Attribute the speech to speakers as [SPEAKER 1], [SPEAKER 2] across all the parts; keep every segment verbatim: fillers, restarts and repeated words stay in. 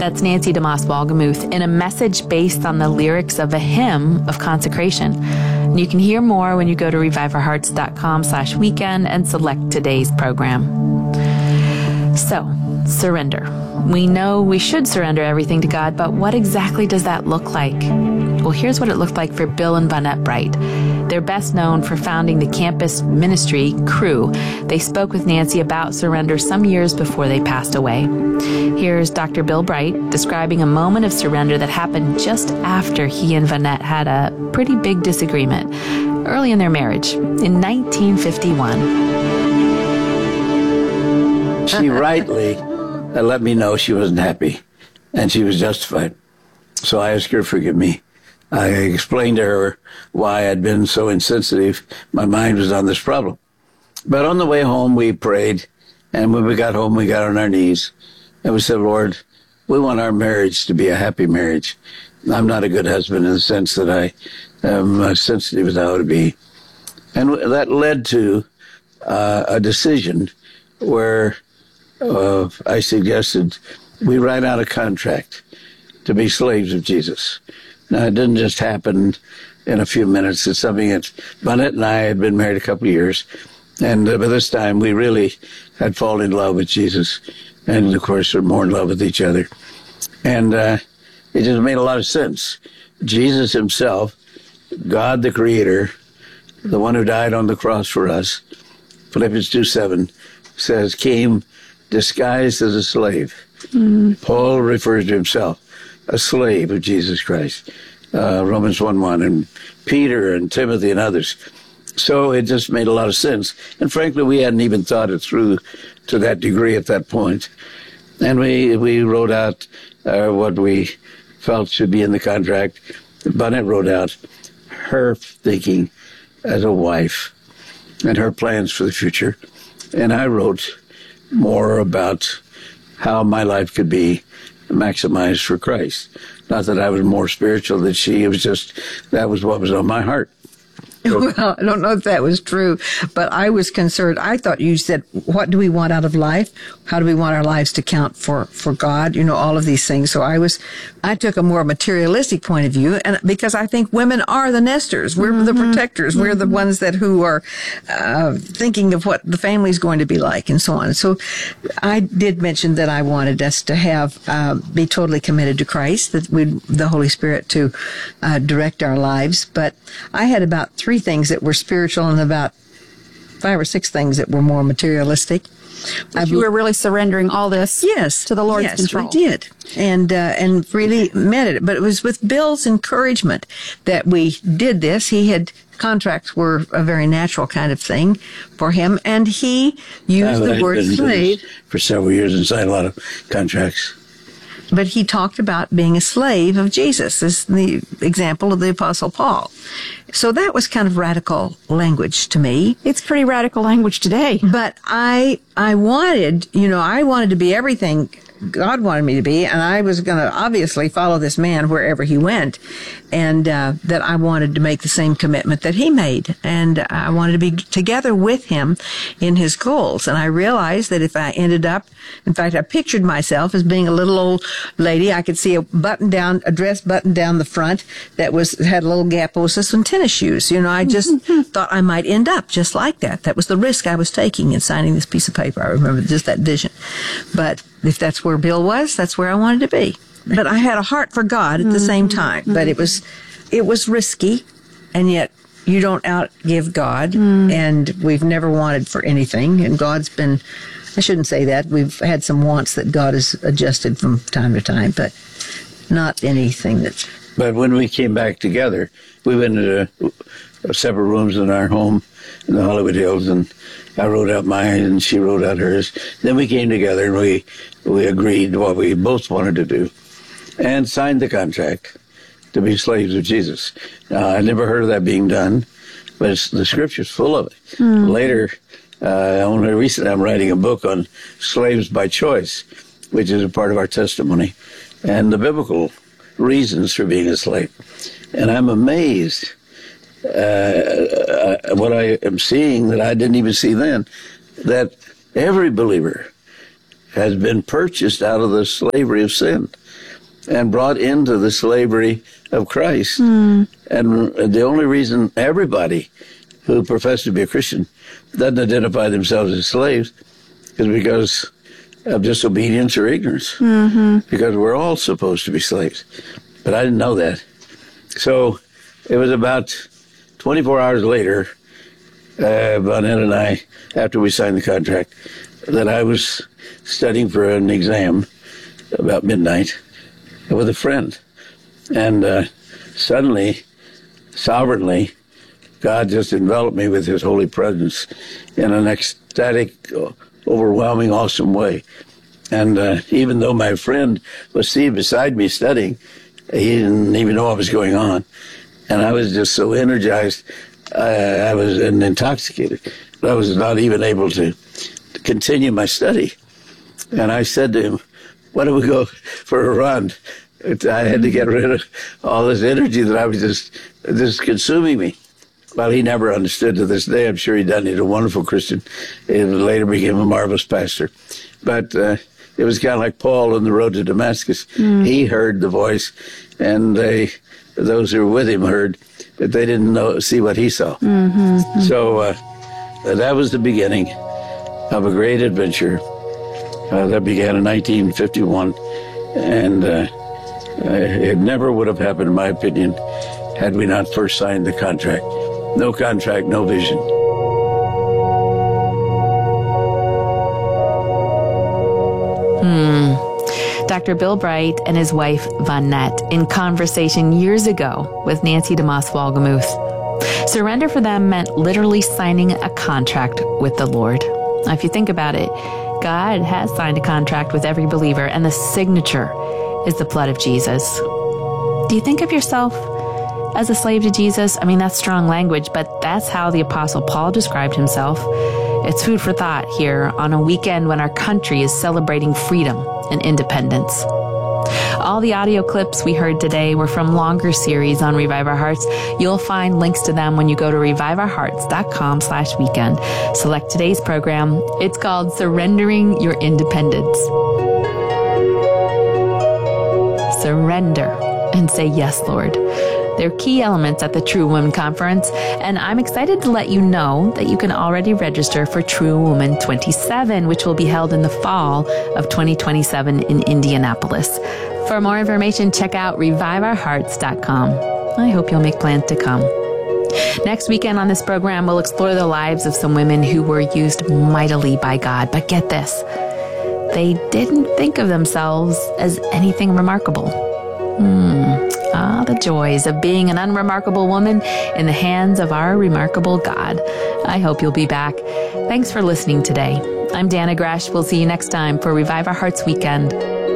[SPEAKER 1] That's Nancy DeMoss Wolgemuth in a message based on the lyrics of a hymn of consecration. And you can hear more when you go to reviveourhearts.com slash weekend and select today's program. So, surrender. We know we should surrender everything to God, but what exactly does that look like? Well, here's what it looked like for Bill and Vonette Bright. They're best known for founding the campus ministry, Cru. They spoke with Nancy about surrender some years before they passed away. Here's Doctor Bill Bright describing a moment of surrender that happened just after he and Vonette had a pretty big disagreement early in their marriage in nineteen fifty-one.
[SPEAKER 2] She rightly let me know she wasn't happy, and she was justified. So I asked her to forgive me. I explained to her why I'd been so insensitive. My mind was on this problem. But on the way home, we prayed, and when we got home, we got on our knees, and we said, Lord, we want our marriage to be a happy marriage. I'm not a good husband in the sense that I am as sensitive as I ought to be. And that led to uh, a decision where uh, I suggested we write out a contract to be slaves of Jesus. Now, it didn't just happen in a few minutes. It's something that Vonette and I had been married a couple of years. And uh, by this time, we really had fallen in love with Jesus. And, of course, we're more in love with each other. And uh, it just made a lot of sense. Jesus himself, God the Creator, the one who died on the cross for us, Philippians two seven says, came disguised as a slave. Mm. Paul refers to himself, a slave of Jesus Christ. Uh, Romans one one, and Peter and Timothy and others. So it just made a lot of sense. And frankly, we hadn't even thought it through to that degree at that point. And we, we wrote out uh, what we felt should be in the contract. Vonette wrote out her thinking as a wife and her plans for the future. And I wrote more about how my life could be maximized for Christ. Not that I was more spiritual than she. It was just, that was what was on my heart.
[SPEAKER 3] Well, I don't know if that was true, but I was concerned. I thought you said, what do we want out of life? How do we want our lives to count for, for God? You know, all of these things. So I was, I took a more materialistic point of view, and because I think women are the nesters. We're mm-hmm. the protectors. Mm-hmm. We're the ones that who are uh, thinking of what the family's going to be like and so on. So I did mention that I wanted us to have, uh, be totally committed to Christ, that we the Holy Spirit to uh, direct our lives. But I had about three things that were spiritual and about five or six things that were more materialistic.
[SPEAKER 4] But you were really surrendering all this
[SPEAKER 3] yes,
[SPEAKER 4] to the Lord's
[SPEAKER 3] yes,
[SPEAKER 4] control.
[SPEAKER 3] Yes, we did. And, uh, and really meant it. But it was with Bill's encouragement that we did this. He had, contracts were a very natural kind of thing for him. And he used the word slave.
[SPEAKER 2] For several years and signed a lot of contracts.
[SPEAKER 3] But he talked about being a slave of Jesus. This is the example of the Apostle Paul. So that was kind of radical language to me.
[SPEAKER 4] It's pretty radical language today.
[SPEAKER 3] But I, I wanted, you know, I wanted to be everything God wanted me to be, and I was going to obviously follow this man wherever he went, and uh, that I wanted to make the same commitment that he made, and I wanted to be together with him in his goals. And I realized that if I ended up, in fact, I pictured myself as being a little old lady. I could see a button down, a dress button down the front that was had a little gap. It was just some tennis shoes. You know, I just thought I might end up just like that. That was the risk I was taking in signing this piece of paper. I remember just that vision. But if that's where Bill was, that's where I wanted to be. But I had a heart for God at the same time. But it was, it was risky, and yet you don't outgive God. Mm. And we've never wanted for anything. And God's been, I shouldn't say that. We've had some wants that God has adjusted from time to time, but not anything that.
[SPEAKER 2] But when we came back together, we went into separate rooms in our home in the Hollywood Hills, and I wrote out mine and she wrote out hers. Then we came together and we we agreed what we both wanted to do and signed the contract to be slaves of Jesus. Now, I never heard of that being done, but it's, the Scripture's full of it. Mm. Later, uh, only recently I'm writing a book on slaves by choice, which is a part of our testimony, and the biblical reasons for being a slave. And I'm amazed uh, what I am seeing that I didn't even see then, that every believer has been purchased out of the slavery of sin and brought into the slavery of Christ. Mm. And the only reason everybody who professes to be a Christian doesn't identify themselves as slaves is because of disobedience or ignorance. Mm-hmm. Because we're all supposed to be slaves. But I didn't know that. So it was about twenty-four hours later, uh, Vonette and I, after we signed the contract, that I was studying for an exam about midnight with a friend. And uh, suddenly, sovereignly, God just enveloped me with his holy presence in an ecstatic, overwhelming, awesome way. And uh, even though my friend was seated beside me studying, he didn't even know what was going on. And I was just so energized, uh, I was intoxicated. I was not even able to continue my study. And I said to him, why don't we go for a run? I had to get rid of all this energy that I was just, just consuming me. Well, he never understood to this day. I'm sure he doesn't. He's a wonderful Christian. He later became a marvelous pastor. But uh, it was kind of like Paul on the road to Damascus. Mm. He heard the voice, and they, those who were with him heard, but they didn't know, see what he saw. Mm-hmm. So uh, that was the beginning of a great adventure uh, that began in nineteen fifty-one. And uh, it never would have happened, in my opinion, had we not first signed the contract. No contract, no vision.
[SPEAKER 1] Hmm. Doctor Bill Bright and his wife, Vonette, in conversation years ago with Nancy DeMoss Wolgemuth. Surrender for them meant literally signing a contract with the Lord. Now, if you think about it, God has signed a contract with every believer, and the signature is the blood of Jesus. Do you think of yourself as a slave to Jesus? I mean, that's strong language, but that's how the Apostle Paul described himself. It's food for thought here on a weekend when our country is celebrating freedom and independence. All the audio clips we heard today were from longer series on Revive Our Hearts. You'll find links to them when you go to revive our hearts dot com slash weekend. Select today's program. It's called Surrendering Your Independence. Surrender and say, yes, Lord. They're key elements at the True Women Conference, and I'm excited to let you know that you can already register for True Woman twenty-seven, which will be held in the fall of twenty twenty-seven in Indianapolis. For more information, check out revive our hearts dot com. I hope you'll make plans to come. Next weekend on this program, we'll explore the lives of some women who were used mightily by God. But get this, they didn't think of themselves as anything remarkable. Hmm. Ah, the joys of being an unremarkable woman in the hands of our remarkable God. I hope you'll be back. Thanks for listening today. I'm Dana Gresh. We'll see you next time for Revive Our Hearts Weekend.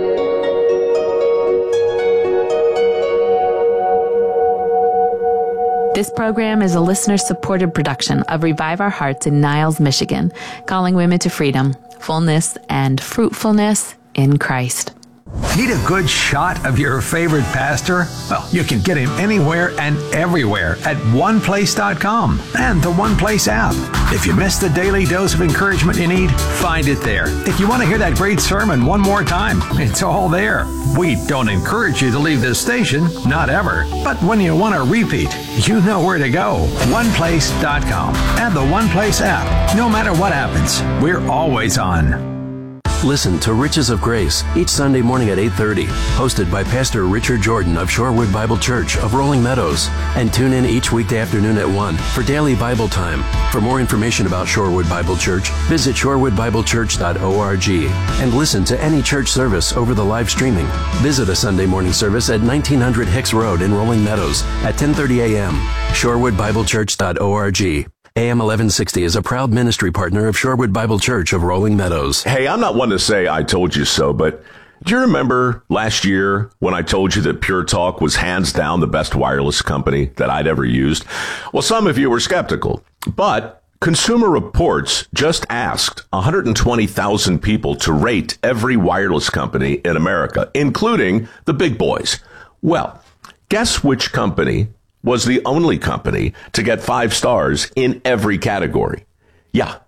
[SPEAKER 1] This program is a listener-supported production of Revive Our Hearts in Niles, Michigan, calling women to freedom, fullness, and fruitfulness in Christ.
[SPEAKER 5] Need a good shot of your favorite pastor? Well, you can get him anywhere and everywhere at one place dot com and the One Place app. If you missed the daily dose of encouragement you need, find it there. If you want to hear that great sermon one more time, it's all there. We don't encourage you to leave this station, not ever. But when you want a repeat, you know where to go. one place dot com and the One Place app. No matter what happens, we're always on.
[SPEAKER 6] Listen to Riches of Grace each Sunday morning at eight thirty, hosted by Pastor Richard Jordan of Shorewood Bible Church of Rolling Meadows. And tune in each weekday afternoon at one for daily Bible time. For more information about Shorewood Bible Church, visit shorewood bible church dot org and listen to any church service over the live streaming. Visit a Sunday morning service at nineteen hundred Hicks Road in Rolling Meadows at ten thirty a.m. shorewood bible church dot org. A M eleven sixty is a proud ministry partner of Shorewood Bible Church of Rolling Meadows.
[SPEAKER 7] Hey, I'm not one to say I told you so, but do you remember last year when I told you that Pure Talk was hands down the best wireless company that I'd ever used? Well, some of you were skeptical, but Consumer Reports just asked one hundred twenty thousand people to rate every wireless company in America, including the big boys. Well, guess which company was the only company to get five stars in every category? Yeah,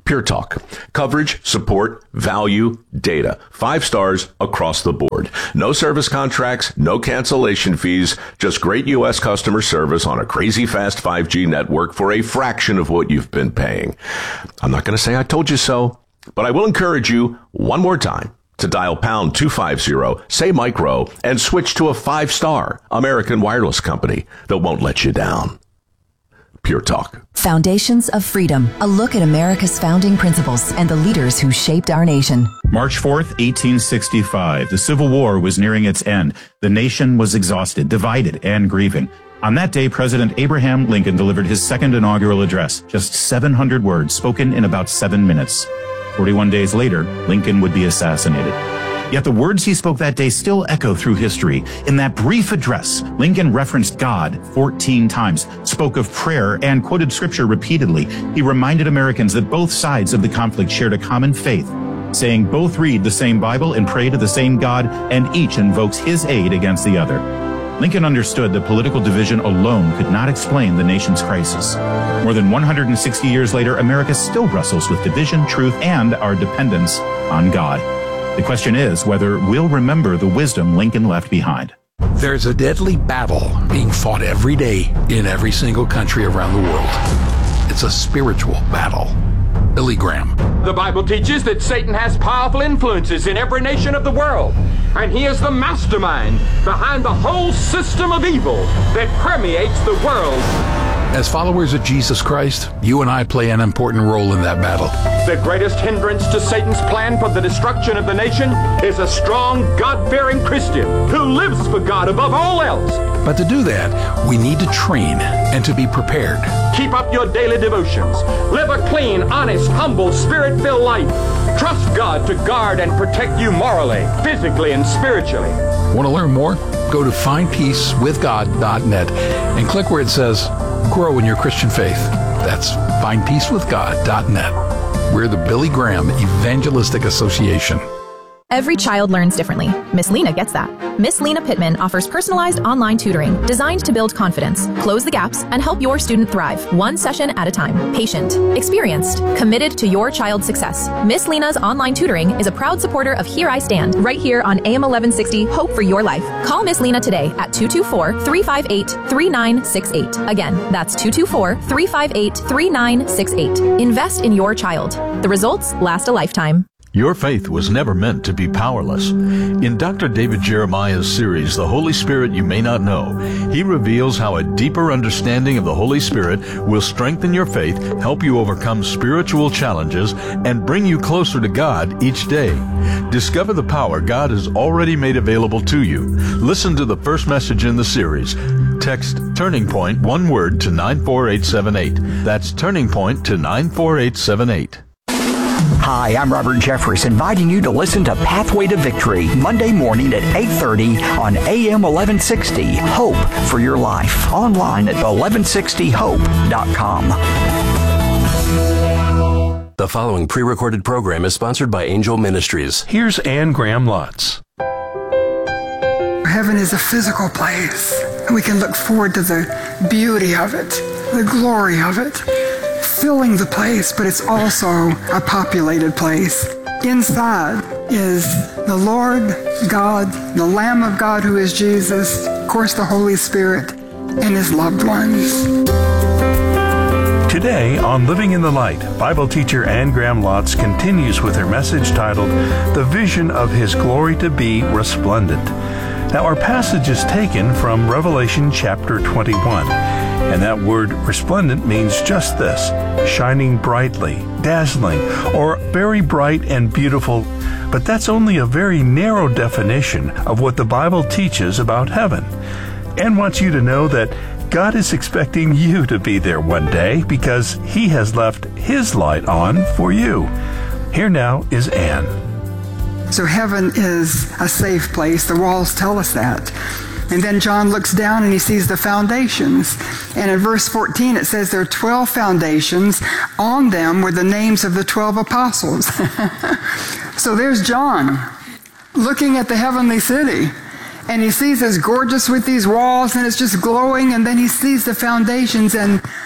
[SPEAKER 7] Pure Talk. Coverage, support, value, data. Five stars across the board. No service contracts, no cancellation fees, just great U S customer service on a crazy fast five G network for a fraction of what you've been paying. I'm not going to say I told you so, but I will encourage you one more time to dial pound two fifty, say micro, and switch to a five-star American wireless company that won't let you down. Pure Talk.
[SPEAKER 8] Foundations of Freedom, a look at America's founding principles and the leaders who shaped our nation.
[SPEAKER 9] March fourth, eighteen sixty-five. The Civil War was nearing its end. The nation was exhausted, divided, and grieving. On that day, President Abraham Lincoln delivered his second inaugural address, just seven hundred words spoken in about seven minutes. forty-one days later, Lincoln would be assassinated. Yet the words he spoke that day still echo through history. In that brief address, Lincoln referenced God fourteen times, spoke of prayer, and quoted scripture repeatedly. He reminded Americans that both sides of the conflict shared a common faith, saying both read the same Bible and pray to the same God, and each invokes his aid against the other. Lincoln understood that political division alone could not explain the nation's crisis. More than one hundred sixty years later, America still wrestles with division, truth, and our dependence on God. The question is whether we'll remember the wisdom Lincoln left behind.
[SPEAKER 10] There's a deadly battle being fought every day in every single country around the world. It's a spiritual battle. Billy Graham.
[SPEAKER 11] The Bible teaches that Satan has powerful influences in every nation of the world, and he is the mastermind behind the whole system of evil that permeates the world.
[SPEAKER 10] As followers of Jesus Christ, you and I play an important role in that battle.
[SPEAKER 11] The greatest hindrance to Satan's plan for the destruction of the nation is a strong, God-fearing Christian who lives for God above all else.
[SPEAKER 10] But to do that, we need to train and to be prepared.
[SPEAKER 11] Keep up your daily devotions. Live a clean, honest, humble, spirit-filled life. Trust God to guard and protect you morally, physically, and spiritually.
[SPEAKER 10] Want to learn more? Go to find peace with god dot net and click where it says Grow in Your Christian Faith. That's find peace with god dot net. We're the Billy Graham Evangelistic Association.
[SPEAKER 12] Every child learns differently. Miss Lena gets that. Miss Lena Pittman offers personalized online tutoring designed to build confidence, close the gaps, and help your student thrive, one session at a time. Patient, experienced, committed to your child's success. Miss Lena's online tutoring is a proud supporter of Here I Stand, right here on A M eleven sixty, Hope for Your Life. Call Miss Lena today at two two four, three five eight, three nine six eight. Again, that's two two four, three five eight, three nine six eight. Invest in your child. The results last a lifetime.
[SPEAKER 13] Your faith was never meant to be powerless. In Doctor David Jeremiah's series, The Holy Spirit You May Not Know, he reveals how a deeper understanding of the Holy Spirit will strengthen your faith, help you overcome spiritual challenges, and bring you closer to God each day. Discover the power God has already made available to you. Listen to the first message in the series. Text Turning Point, one word, to nine four eight seven eight. That's Turning Point to nine four eight seven eight.
[SPEAKER 14] Hi, I'm Robert Jeffress, inviting you to listen to Pathway to Victory, Monday morning at eight thirty on A M eleven sixty. Hope for your life. Online at eleven sixty hope dot com.
[SPEAKER 6] The following pre-recorded program is sponsored by Angel Ministries.
[SPEAKER 15] Here's Anne Graham Lotz.
[SPEAKER 16] Heaven is a physical place, and we can look forward to the beauty of it, the glory of it, filling the place, but it's also a populated place. Inside is the Lord God, the Lamb of God who is Jesus, of course the Holy Spirit, and his loved ones.
[SPEAKER 15] Today on Living in the Light, Bible teacher Anne Graham Lotz continues with her message titled, The Vision of His Glory to Be Resplendent. Now our passage is taken from Revelation chapter twenty-one. And that word resplendent means just this, shining brightly, dazzling, or very bright and beautiful. But that's only a very narrow definition of what the Bible teaches about heaven. Anne wants you to know that God is expecting you to be there one day because he has left his light on for you. Here now is Anne.
[SPEAKER 16] So heaven is a safe place. The walls tell us that. And then John looks down and he sees the foundations. And in verse fourteen it says there are twelve foundations. On them were the names of the twelve apostles. So there's John looking at the heavenly city. And he sees it's gorgeous with these walls and it's just glowing. And then he sees the foundations and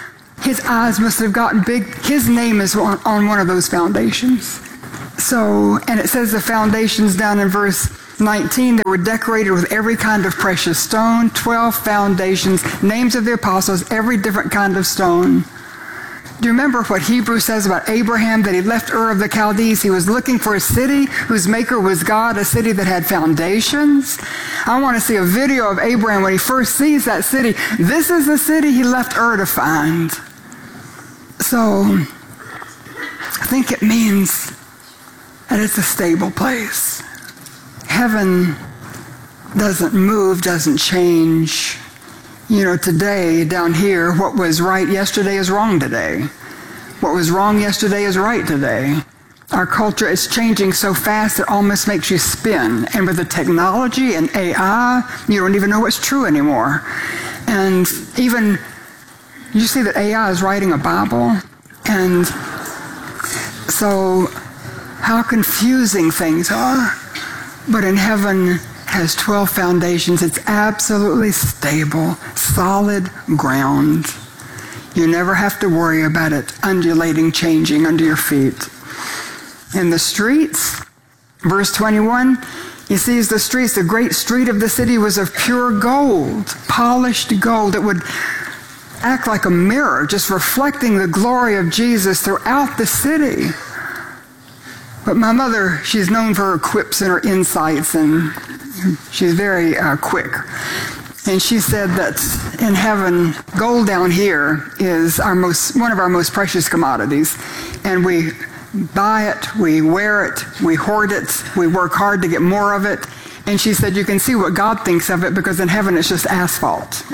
[SPEAKER 16] his eyes must have gotten big. His name is on, on one of those foundations. So, and it says the foundations down in verse nineteen, they were decorated with every kind of precious stone, twelve foundations, names of the apostles, every different kind of stone. Do you remember what Hebrews says about Abraham, that he left Ur of the Chaldees? He was looking for a city whose maker was God, a city that had foundations. I want to see a video of Abraham when he first sees that city. This is the city he left Ur to find. So, I think it means that it's a stable place. Heaven doesn't move, doesn't change. You know, today, down here, what was right yesterday is wrong today. What was wrong yesterday is right today. Our culture is changing so fast it almost makes you spin. And with the technology and A I, you don't even know what's true anymore. And even, you see that A I is writing a Bible? And so, how confusing things are. But in heaven, has twelve foundations. It's absolutely stable, solid ground. You never have to worry about it undulating, changing under your feet. In the streets, verse twenty-one, he sees the streets. The great street of the city was of pure gold, polished gold. It would act like a mirror, just reflecting the glory of Jesus throughout the city. But my mother, she's known for her quips and her insights, and she's very uh, quick. And she said that in heaven, gold down here is our most, one of our most precious commodities. And we buy it, we wear it, we hoard it, we work hard to get more of it. And she said you can see what God thinks of it, because in heaven it's just asphalt.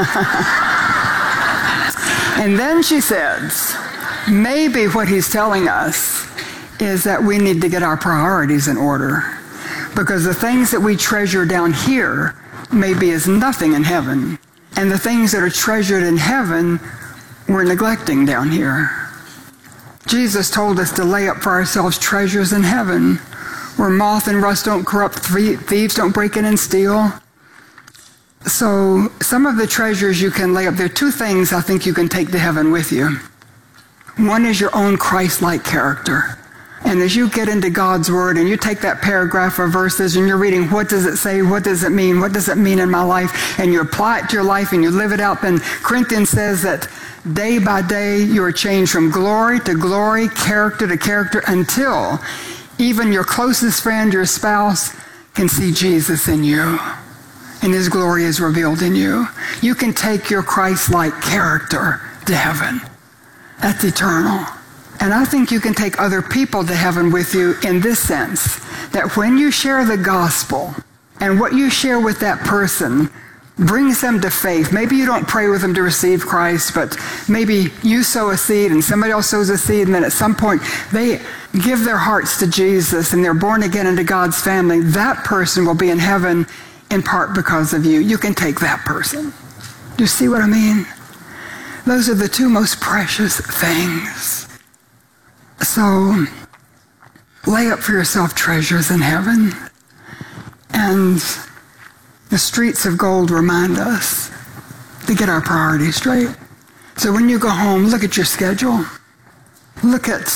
[SPEAKER 16] And then she says, maybe what he's telling us is that we need to get our priorities in order. Because the things that we treasure down here may be as nothing in heaven. And the things that are treasured in heaven, we're neglecting down here. Jesus told us to lay up for ourselves treasures in heaven, where moth and rust don't corrupt, thieves don't break in and steal. So some of the treasures you can lay up, there are two things I think you can take to heaven with you. One is your own Christ-like character. And as you get into God's Word and you take that paragraph of verses and you're reading, what does it say? What does it mean? What does it mean in my life? And you apply it to your life and you live it out. Then Corinthians says that day by day you are changed from glory to glory, character to character, until even your closest friend, your spouse, can see Jesus in you. And His glory is revealed in you. You can take your Christ-like character to heaven. That's eternal. And I think you can take other people to heaven with you in this sense, that when you share the gospel and what you share with that person brings them to faith. Maybe you don't pray with them to receive Christ, but maybe you sow a seed and somebody else sows a seed, and then at some point they give their hearts to Jesus and they're born again into God's family. That person will be in heaven in part because of you. You can take that person. Do you see what I mean? Those are the two most precious things. So, lay up for yourself treasures in heaven. And the streets of gold remind us to get our priorities straight. So when you go home, look at your schedule. Look at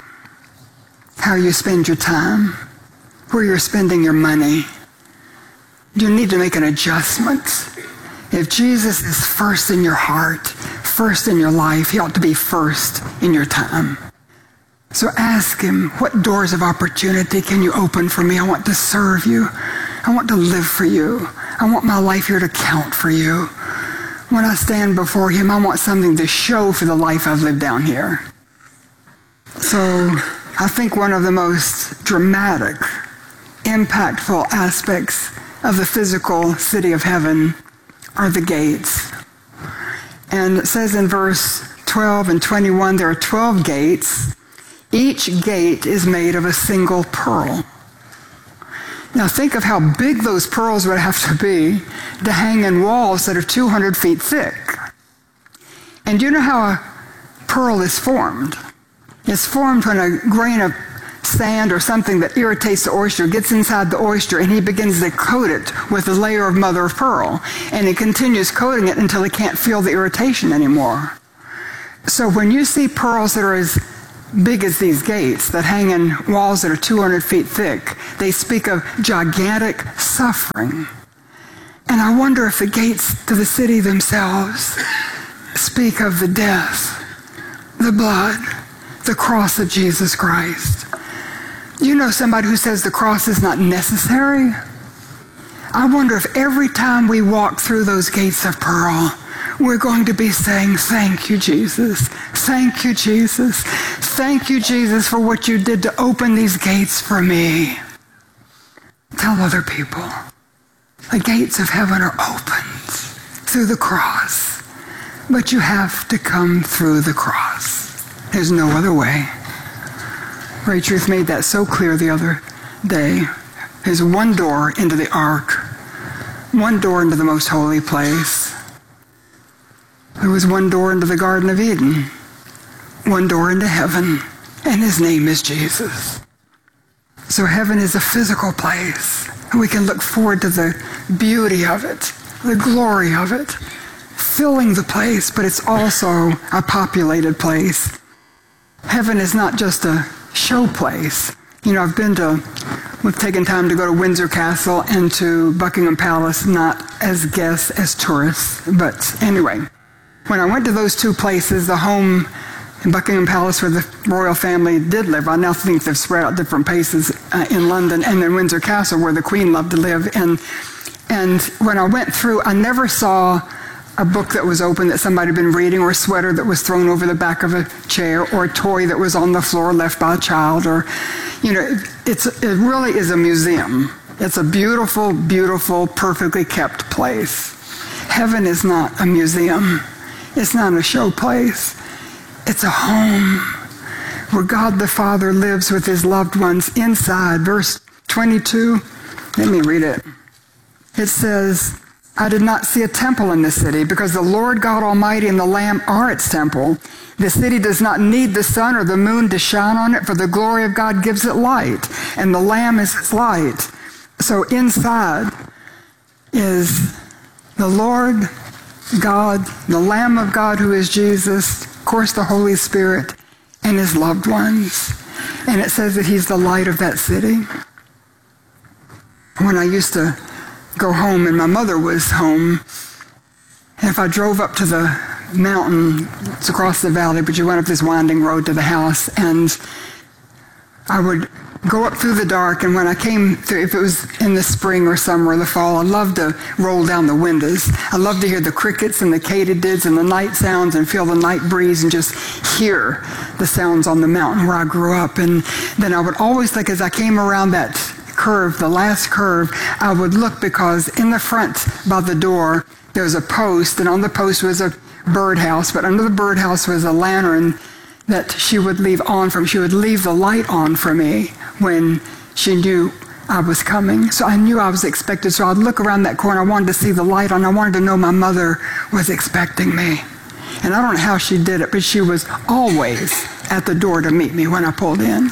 [SPEAKER 16] how you spend your time, where you're spending your money. You need to make an adjustment. If Jesus is first in your heart, first in your life, He ought to be first in your time. So ask Him, what doors of opportunity can you open for me? I want to serve you. I want to live for you. I want my life here to count for you. When I stand before Him, I want something to show for the life I've lived down here. So I think one of the most dramatic, impactful aspects of the physical city of heaven are the gates. And it says in verse twelve and twenty-one, there are twelve gates. Each gate is made of a single pearl. Now think of how big those pearls would have to be to hang in walls that are two hundred feet thick. And do you know how a pearl is formed? It's formed when a grain of sand or something that irritates the oyster gets inside the oyster, and he begins to coat it with a layer of mother of pearl. And he continues coating it until he can't feel the irritation anymore. So when you see pearls that are as big as these gates that hang in walls that are two hundred feet thick, they speak of gigantic suffering. And I wonder if the gates to the city themselves speak of the death, the blood, the cross of Jesus Christ. You know somebody who says the cross is not necessary? I wonder if every time we walk through those gates of pearl, we're going to be saying, thank you, Jesus. Thank you, Jesus. Thank you, Jesus, for what you did to open these gates for me. Tell other people, the gates of heaven are opened through the cross, but you have to come through the cross. There's no other way. Ray Truth made that so clear the other day. There's one door into the ark, one door into the most holy place. There was one door into the Garden of Eden, one door into heaven, and his name is Jesus. So heaven is a physical place, and we can look forward to the beauty of it, the glory of it, filling the place, but it's also a populated place. Heaven is not just a show place. You know, I've been to, we've taken time to go to Windsor Castle and to Buckingham Palace, not as guests, as tourists. But anyway, when I went to those two places, the home in Buckingham Palace where the royal family did live, I now think they've spread out different places uh, in London, and then Windsor Castle where the Queen loved to live. And, and when I went through, I never saw a book that was open that somebody had been reading, or a sweater that was thrown over the back of a chair, or a toy that was on the floor left by a child, or, you know, it's, it really is a museum. It's a beautiful, beautiful, perfectly kept place. Heaven is not a museum. It's not a show place. It's a home where God the Father lives with his loved ones inside. Verse twenty-two, let me read it. It says, I did not see a temple in this city, because the Lord God Almighty and the Lamb are its temple. The city does not need the sun or the moon to shine on it, for the glory of God gives it light, and the Lamb is its light. So inside is the Lord God, the Lamb of God who is Jesus, of course the Holy Spirit, and his loved ones. And it says that he's the light of that city. When I used to go home and my mother was home, and if I drove up to the mountain, it's across the valley, but you went up this winding road to the house, and I would go up through the dark, and when I came through, if it was in the spring or summer or the fall, I loved to roll down the windows. I loved to hear the crickets and the katydids and the night sounds and feel the night breeze and just hear the sounds on the mountain where I grew up. And then I would always think, as I came around that curve, the last curve, I would look, because in the front by the door there was a post, and on the post was a birdhouse, but under the birdhouse was a lantern that she would leave on from. She would leave the light on for me when she knew I was coming. So I knew I was expected. So I'd look around that corner. I wanted to see the light on. I wanted to know my mother was expecting me. And I don't know how she did it, but she was always at the door to meet me when I pulled in.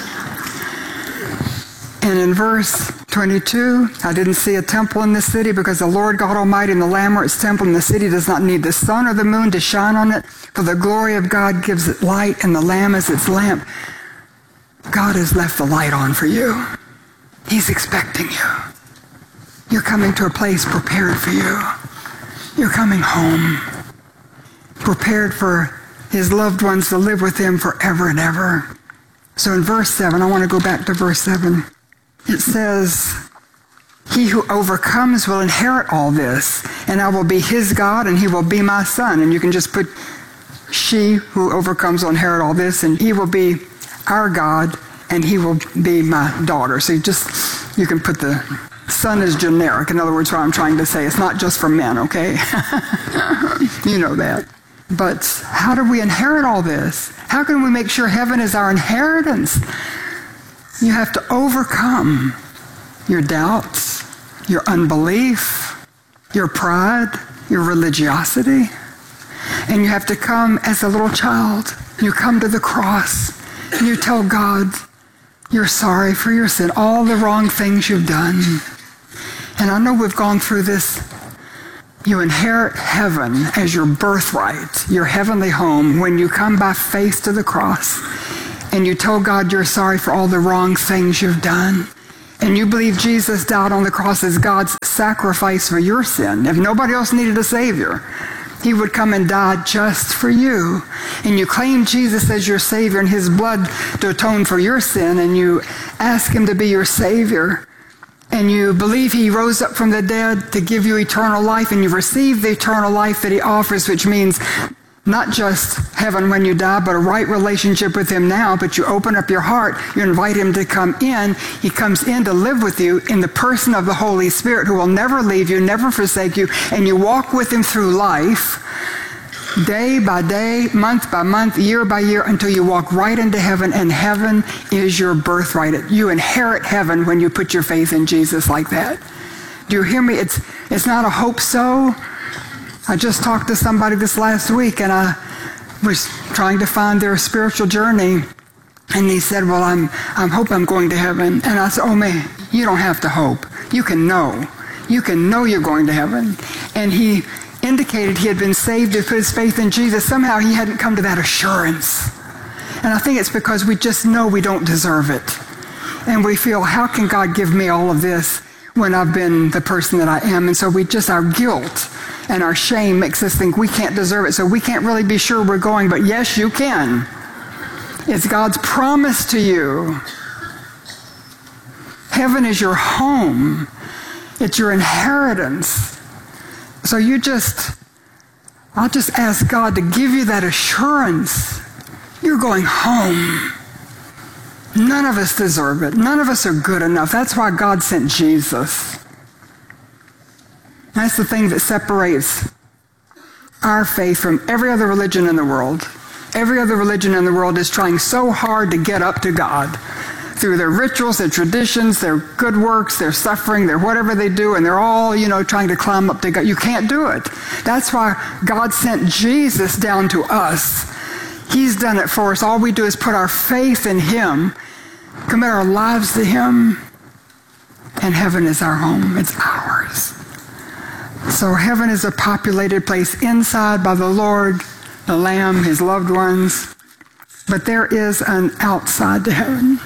[SPEAKER 16] And in verse twenty-two, I didn't see a temple in this city, because the Lord God Almighty and the Lamb are its temple, and the city does not need the sun or the moon to shine on it, for the glory of God gives it light, and the Lamb is its lamp. God has left the light on for you. He's expecting you. You're coming to a place prepared for you. You're coming home, prepared for his loved ones to live with him forever and ever. So in verse seven, I want to go back to verse seven. It says, he who overcomes will inherit all this, and I will be his God, and he will be my son. And you can just put, she who overcomes will inherit all this, and he will be our God, and he will be my daughter. So you just, you can put the son as generic. In other words, what I'm trying to say, it's not just for men, okay? You know that. But how do we inherit all this? How can we make sure heaven is our inheritance? You have to overcome your doubts, your unbelief, your pride, your religiosity. And you have to come as a little child. You come to the cross and you tell God you're sorry for your sin, all the wrong things you've done. And I know we've gone through this, You inherit heaven as your birthright, your heavenly home, when you come by faith to the cross and you told God you're sorry for all the wrong things you've done. And you believe Jesus died on the cross as God's sacrifice for your sin. If nobody else needed a Savior, He would come and die just for you. And you claim Jesus as your Savior and His blood to atone for your sin, and you ask Him to be your Savior. And you believe He rose up from the dead to give you eternal life, and you receive the eternal life that He offers, which means not just heaven when you die, but a right relationship with Him now. But you open up your heart, you invite Him to come in. He comes in to live with you in the person of the Holy Spirit, who will never leave you, never forsake you, and you walk with Him through life, day by day, month by month, year by year, until you walk right into heaven, and heaven is your birthright. You inherit heaven when you put your faith in Jesus like that. Do you hear me? It's, it's not a hope so. I just talked to somebody this last week, and I was trying to find their spiritual journey, and he said, well, I'm, I'm hope I'm going to heaven. And I said, oh man, you don't have to hope. You can know. You can know you're going to heaven. And he indicated he had been saved to put his faith in Jesus. Somehow he hadn't come to that assurance. And I think it's because we just know we don't deserve it. And we feel, how can God give me all of this when I've been the person that I am? And so we just, our guilt and our shame makes us think we can't deserve it. So we can't really be sure we're going, but yes, you can. It's God's promise to you. Heaven is your home. It's your inheritance. So you just, I'll just ask God to give you that assurance. You're going home. None of us deserve it. None of us are good enough. That's why God sent Jesus. That's the thing that separates our faith from every other religion in the world. Every other religion in the world is trying so hard to get up to God through their rituals, their traditions, their good works, their suffering, their whatever they do, and they're all, you know, trying to climb up to God. You can't do it. That's why God sent Jesus down to us. He's done it for us. All we do is put our faith in Him, commit our lives to Him, and heaven is our home. It's ours. So heaven is a populated place inside by the Lord, the Lamb, His loved ones. But there is an outside to heaven.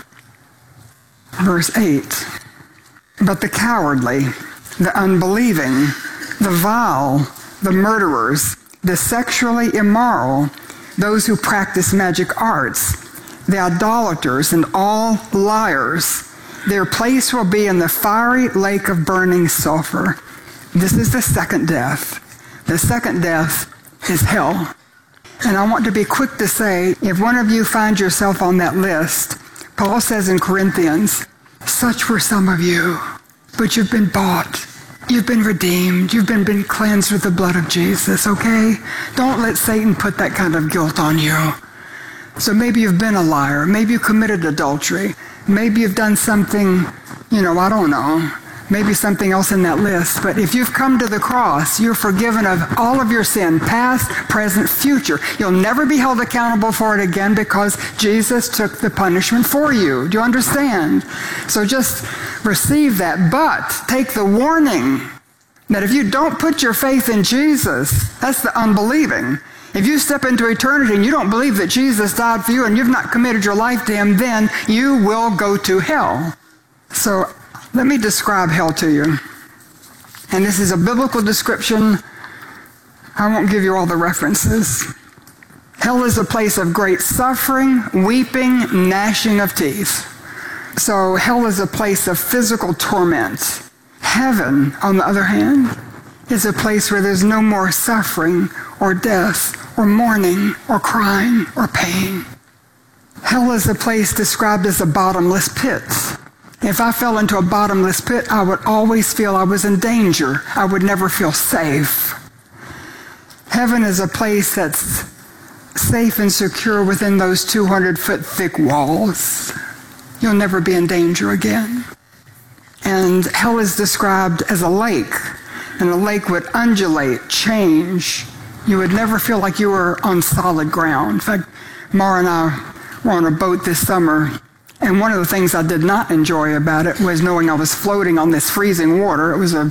[SPEAKER 16] Verse eight. But the cowardly, the unbelieving, the vile, the murderers, the sexually immoral, those who practice magic arts, the idolaters, and all liars, their place will be in the fiery lake of burning sulfur. This is the second death. The second death is hell. And I want to be quick to say, if one of you finds yourself on that list, Paul says in Corinthians, such were some of you, but you've been bought. You've been redeemed. You've been, been cleansed with the blood of Jesus, okay? Don't let Satan put that kind of guilt on you. So maybe you've been a liar. Maybe you committed adultery. Maybe you've done something, you know, I don't know. Maybe something else in that list. But if you've come to the cross, you're forgiven of all of your sin, past, present, future. You'll never be held accountable for it again because Jesus took the punishment for you. Do you understand? So just receive that. But take the warning that if you don't put your faith in Jesus, that's the unbelieving. If you step into eternity and you don't believe that Jesus died for you and you've not committed your life to Him, then you will go to hell. So let me describe hell to you. And this is a biblical description. I won't give you all the references. Hell is a place of great suffering, weeping, gnashing of teeth. So hell is a place of physical torment. Heaven, on the other hand, is a place where there's no more suffering or death or mourning or crying or pain. Hell is a place described as a bottomless pit. If I fell into a bottomless pit, I would always feel I was in danger. I would never feel safe. Heaven is a place that's safe and secure within those two hundred foot thick walls. You'll never be in danger again. And hell is described as a lake, and a lake would undulate, change. You would never feel like you were on solid ground. In fact, Mara and I were on a boat this summer, and one of the things I did not enjoy about it was knowing I was floating on this freezing water. It was a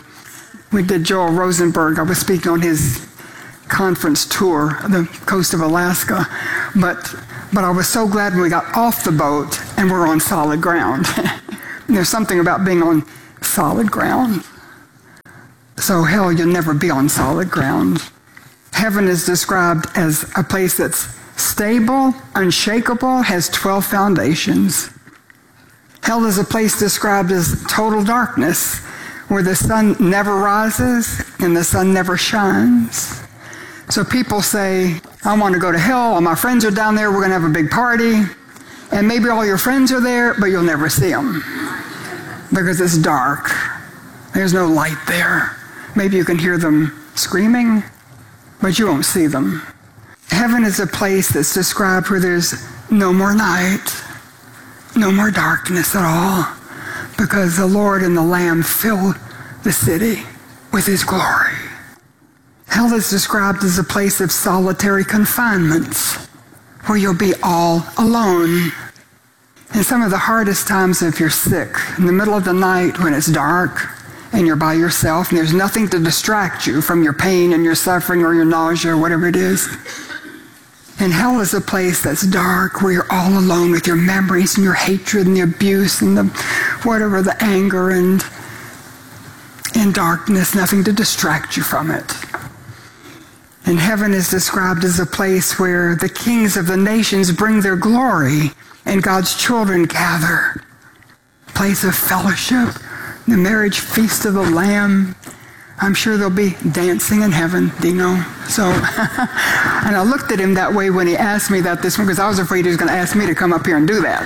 [SPEAKER 16] we did Joel Rosenberg. I was speaking on his conference tour, the coast of Alaska. But but I was so glad when we got off the boat and we're on solid ground. There's something about being on solid ground. So hell, you'll never be on solid ground. Heaven is described as a place that's stable, unshakable, has twelve foundations. Hell is a place described as total darkness, where the sun never rises and the sun never shines. So people say, I want to go to hell, all my friends are down there, we're going to have a big party, and maybe all your friends are there, but you'll never see them because it's dark. There's no light there. Maybe you can hear them screaming, but you won't see them. Heaven is a place that's described where there's no more night, no more darkness at all, because the Lord and the Lamb fill the city with his glory. Hell is described as a place of solitary confinements, where you'll be all alone. And some of the hardest times, if you're sick, in the middle of the night when it's dark and you're by yourself and there's nothing to distract you from your pain and your suffering or your nausea or whatever it is. And hell is a place that's dark, where you're all alone with your memories and your hatred and the abuse and the whatever, the anger and, and darkness, nothing to distract you from it. And heaven is described as a place where the kings of the nations bring their glory and God's children gather. A place of fellowship, the marriage feast of the Lamb. I'm sure there'll be dancing in heaven, Dino. So, and I looked at him that way when he asked me that this one, because I was afraid he was going to ask me to come up here and do that.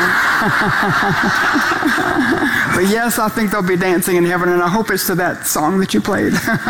[SPEAKER 16] So, but yes, I think there'll be dancing in heaven, and I hope it's to that song that you played.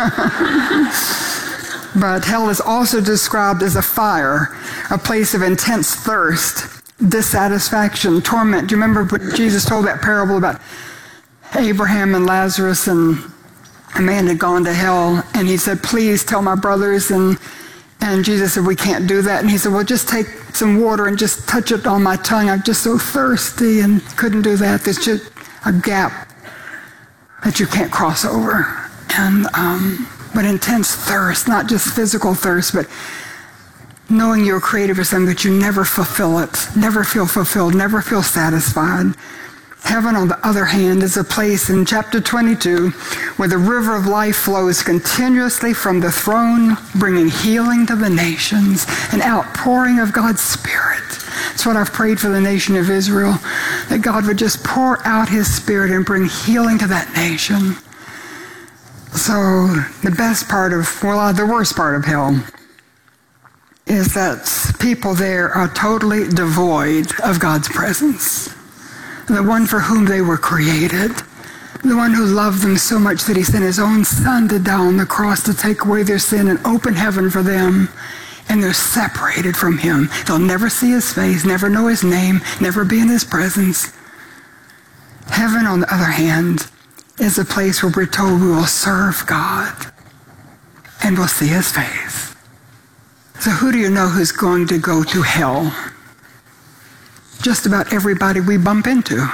[SPEAKER 16] But hell is also described as a fire, a place of intense thirst, dissatisfaction, torment. Do you remember when Jesus told that parable about Abraham and Lazarus, and a man had gone to hell, and he said, please tell my brothers, and and Jesus said, we can't do that. And he said, well, just take some water and just touch it on my tongue. I'm just so thirsty, and couldn't do that. There's just a gap that you can't cross over. And um but intense thirst, not just physical thirst, but knowing you're created for something, that you never fulfill it, never feel fulfilled, never feel satisfied. Heaven, on the other hand, is a place in chapter twenty-two where the river of life flows continuously from the throne, bringing healing to the nations, an outpouring of God's Spirit. That's what I've prayed for the nation of Israel, that God would just pour out his Spirit and bring healing to that nation. So the best part of, well, the worst part of hell is that people there are totally devoid of God's presence. The one for whom they were created, the one who loved them so much that he sent his own son to die on the cross to take away their sin and open heaven for them. And they're separated from him. They'll never see his face, never know his name, never be in his presence. Heaven, on the other hand, is a place where we're told we will serve God and we'll see his face. So who do you know who's going to go to hell? Just about everybody we bump into.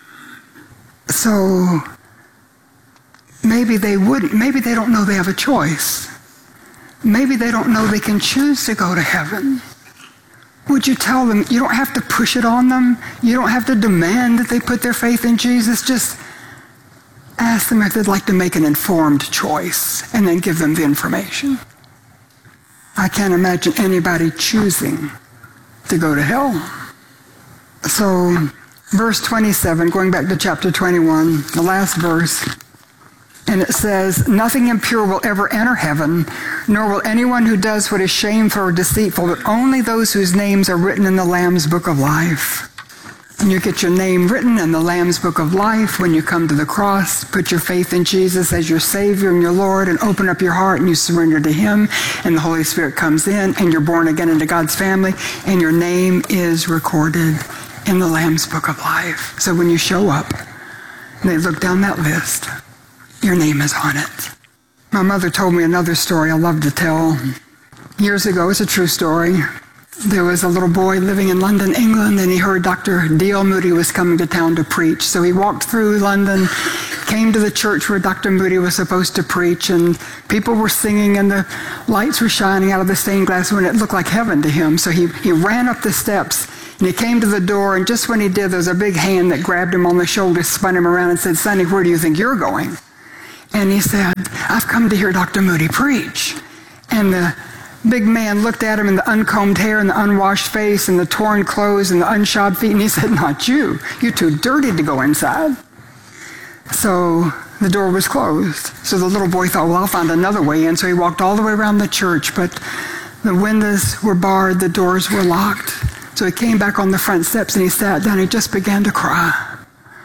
[SPEAKER 16] So maybe they wouldn't, maybe they don't know they have a choice. Maybe they don't know they can choose to go to heaven. Would you tell them? You don't have to push it on them. You don't have to demand that they put their faith in Jesus. Just ask them if they'd like to make an informed choice, and then give them the information. I can't imagine anybody choosing to go to hell. So, verse twenty-seven, going back to chapter twenty-one, the last verse, and it says, nothing impure will ever enter heaven, nor will anyone who does what is shameful or deceitful, but only those whose names are written in the Lamb's book of life. And you get your name written in the Lamb's book of life when you come to the cross, put your faith in Jesus as your Savior and your Lord, and open up your heart and you surrender to him, and the Holy Spirit comes in, and you're born again into God's family, and your name is recorded in the Lamb's book of life. So when you show up, and they look down that list, your name is on it. My mother told me another story I love to tell. Years ago, it's a true story. There was a little boy living in London, England, and he heard Doctor D L Moody was coming to town to preach. So he walked through London, came to the church where Doctor Moody was supposed to preach, and people were singing and the lights were shining out of the stained glass window. It looked like heaven to him. So he, he ran up the steps and he came to the door, and just when he did, there was a big hand that grabbed him on the shoulder, spun him around and said, "Sonny, where do you think you're going?" And he said, "I've come to hear Doctor Moody preach." And the big man looked at him in the uncombed hair and the unwashed face and the torn clothes and the unshod feet, and he said, "Not you. You're too dirty to go inside." So the door was closed. So the little boy thought, well, I'll find another way in. So he walked all the way around the church, but the windows were barred, the doors were locked. So he came back on the front steps and he sat down. He just began to cry.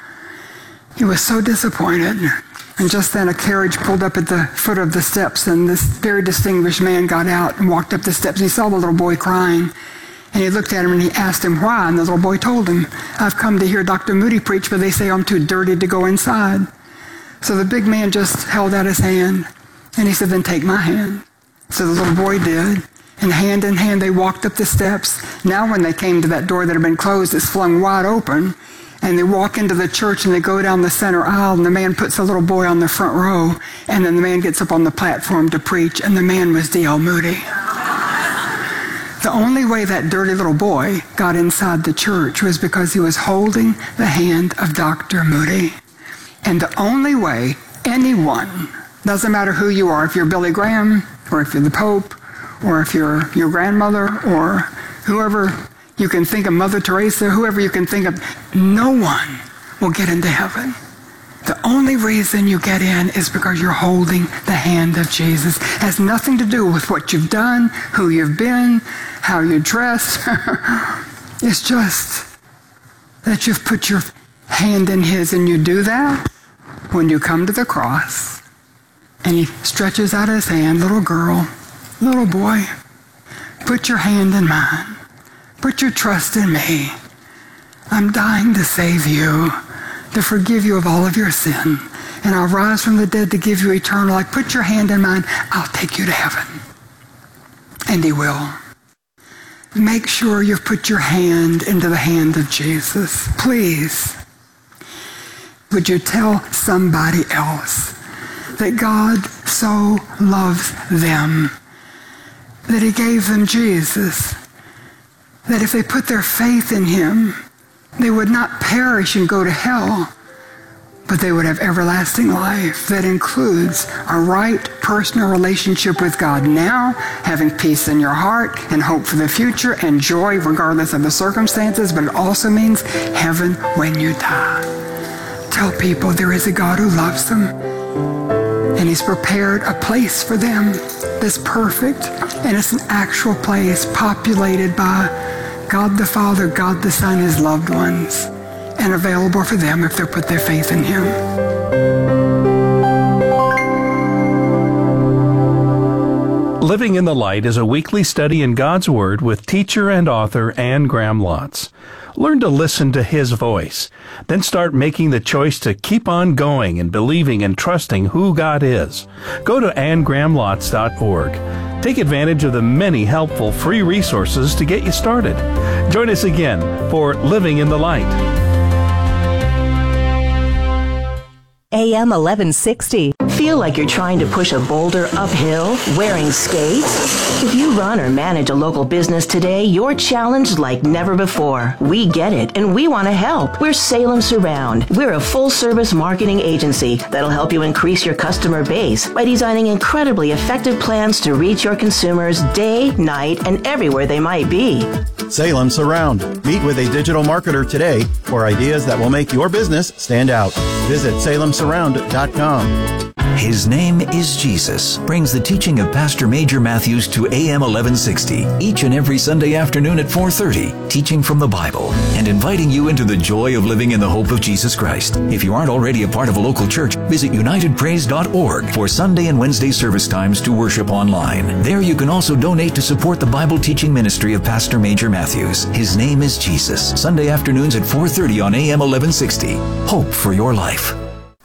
[SPEAKER 16] He was so disappointed. And just then a carriage pulled up at the foot of the steps, and this very distinguished man got out and walked up the steps. And he saw the little boy crying. And he looked at him and he asked him why. And the little boy told him, "I've come to hear Doctor Moody preach, but they say I'm too dirty to go inside." So the big man just held out his hand and he said, "Then take my hand." So the little boy did. And hand in hand, they walked up the steps. Now when they came to that door that had been closed, it's flung wide open. And they walk into the church and they go down the center aisle, and the man puts the little boy on the front row. And then the man gets up on the platform to preach, and the man was D L Moody. The only way that dirty little boy got inside the church was because he was holding the hand of Doctor Moody. And the only way anyone, doesn't matter who you are, if you're Billy Graham, or if you're the Pope, or if you're your grandmother, or whoever you can think of, Mother Teresa, whoever you can think of, no one will get into heaven. The only reason you get in is because you're holding the hand of Jesus. It has nothing to do with what you've done, who you've been, how you dress. It's just that you've put your hand in his, and you do that when you come to the cross. And he stretches out his hand, "Little girl, little boy, put your hand in mine. Put your trust in me. I'm dying to save you, to forgive you of all of your sin. And I'll rise from the dead to give you eternal life. Put your hand in mine. I'll take you to heaven." And he will. Make sure you've put your hand into the hand of Jesus. Please, would you tell somebody else that God so loves them, that he gave them Jesus, that if they put their faith in him, they would not perish and go to hell, but they would have everlasting life. That includes a right personal relationship with God now, having peace in your heart and hope for the future and joy regardless of the circumstances, but it also means heaven when you die. Tell people there is a God who loves them, and he's prepared a place for them that's perfect, and it's an actual place populated by God the Father, God the Son, his loved ones, and available for them if they put their faith in him.
[SPEAKER 15] Living in the Light is a weekly study in God's Word with teacher and author Anne Graham Lotz. Learn to listen to his voice. Then start making the choice to keep on going and believing and trusting who God is. Go to anne graham lotz dot org. Take advantage of the many helpful free resources to get you started. Join us again for Living in the Light.
[SPEAKER 17] A M eleven sixty. Feel like you're trying to push a boulder uphill wearing skates? If you run or manage a local business today, you're challenged like never before. We get it, and we want to help. We're Salem Surround. We're a full-service marketing agency that'll help you increase your customer base by designing incredibly effective plans to reach your consumers day, night, and everywhere they might be.
[SPEAKER 18] Salem Surround. Meet with a digital marketer today for ideas that will make your business stand out. Visit salem surround dot com.
[SPEAKER 19] His Name is Jesus brings the teaching of Pastor Major Matthews to A M eleven sixty each and every Sunday afternoon at four thirty, teaching from the Bible and inviting you into the joy of living in the hope of Jesus Christ. If you aren't already a part of a local church, visit united praise dot org for Sunday and Wednesday service times to worship online. There you can also donate to support the Bible teaching ministry of Pastor Major Matthews. His Name is Jesus, Sunday afternoons at four thirty on A M eleven sixty. Hope for your life.